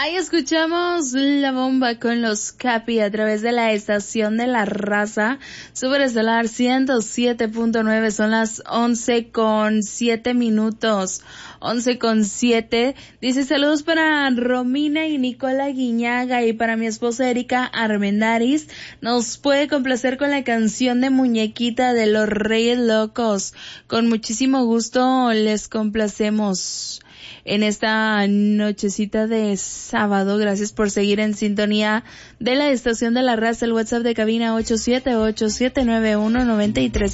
Ahí escuchamos La Bomba con los Capi a través de la estación de La Raza, Superestelar 107.9. Son las 11:07. 11:07. Dice saludos para Romina y Nicola Guiñaga y para mi esposa Erika Armendáriz. Nos puede complacer con la canción de Muñequita de los Reyes Locos. Con muchísimo gusto les complacemos en esta nochecita de sábado. Gracias por seguir en sintonía de la estación de La Raza. El WhatsApp de cabina 878-791-93.